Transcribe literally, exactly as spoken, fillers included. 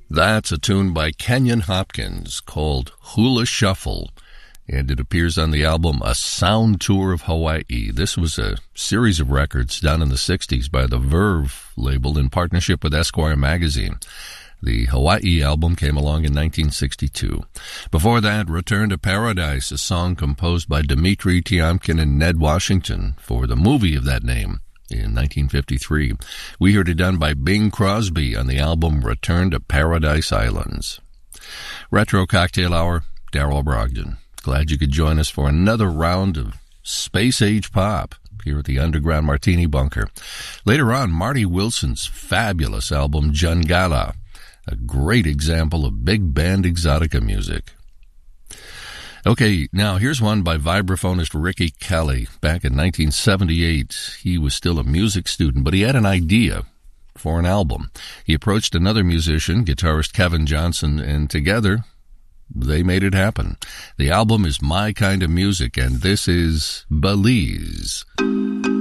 That's a tune by Kenyon Hopkins called Hula Shuffle, and it appears on the album A Sound Tour of Hawaii. This was a series of records done in the sixties by the Verve label in partnership with Esquire magazine. The Hawaii album came along in nineteen sixty-two. Before that, Return to Paradise, a song composed by Dimitri Tiomkin and Ned Washington for the movie of that name in nineteen fifty-three. We heard it done by Bing Crosby on the album Return to Paradise Islands. Retro Cocktail Hour, Darryl Brogdon. Glad you could join us for another round of space-age pop here at the Underground Martini Bunker. Later on, Marty Wilson's fabulous album Jungala, a great example of big band exotica music. Okay, now here's one by vibraphonist Ricky Kelly. Back in nineteen seventy-eight, he was still a music student, but he had an idea for an album. He approached another musician, guitarist Kevin Johnson, and together they made it happen. The album is My Kind of Music, and this is Belize.